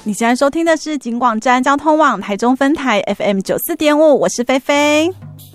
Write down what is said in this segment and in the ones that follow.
你现在收听的是警广治安交通网台中分台 FM94.5， 我是菲菲。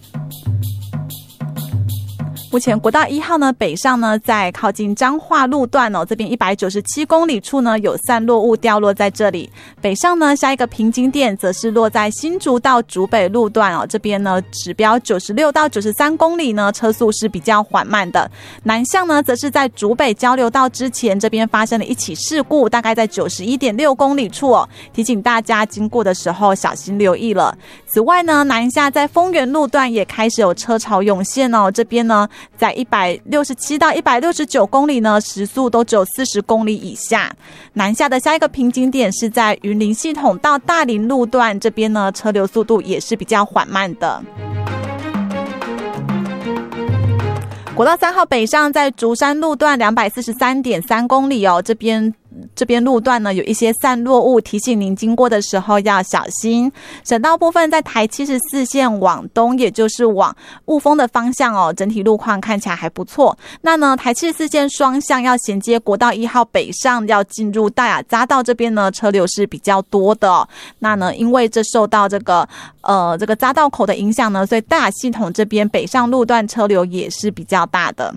目前国道1号呢北上呢，在靠近彰化路段这边197公里处呢有散落物掉落在这里。北上呢，下一个瓶颈点则是落在新竹到竹北路段这边呢指标96到93公里呢车速是比较缓慢的。南向呢，则是在竹北交流道之前这边发生了一起事故，大概在91.6公里处提醒大家经过的时候小心留意了。此外呢，南下在丰原路段也开始有车潮涌现这边呢在167到169公里呢，时速都只有40公里以下。南下的下一个瓶颈点是在云林系统到大林路段，这边呢车流速度也是比较缓慢的。国道3号北上在竹山路段243.3公里这边路段呢有一些散落物，提醒您经过的时候要小心。省道部分在台74线往东，也就是往雾峰的方向整体路况看起来还不错。那呢，台74线双向要衔接国道1号北上，要进入大雅匝道这边呢，车流是比较多的那呢，因为这受到这个匝道口的影响呢，所以大雅系统这边北上路段车流也是比较大的。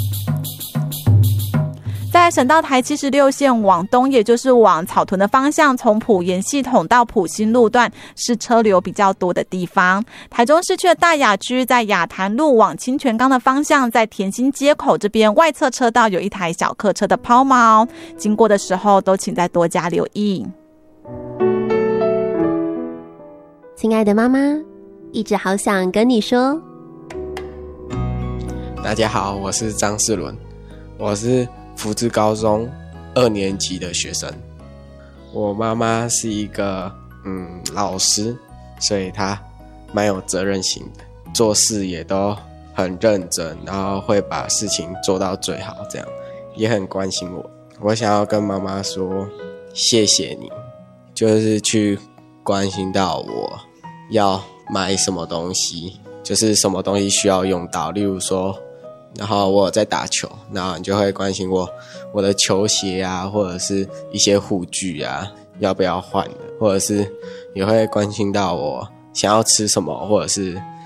在省道台76线往东，也就是往草屯的方向，从埔盐系统到埔心路段是车流比较多的地方。台中市区的大雅区，在雅潭路往清泉岗的方向，在田心街口这边外侧车道有一台小客车的抛锚，经过的时候都请再多加留意。 亲爱的妈妈，一直好想跟你说。 大家好，我是张世伦，我是福智高中2年级的学生。我妈妈是一个老师，所以她蛮有责任心的，做事也都很认真，然后会把事情做到最好，这样也很关心我。我想要跟妈妈说谢谢你，就是去关心到我要买什么东西，就是什么东西需要用到，例如说然后我有在打球，然后你就会关心我的球鞋啊，或者是一些护具啊要不要换的，或者是也会关心到我想要吃什么，或者是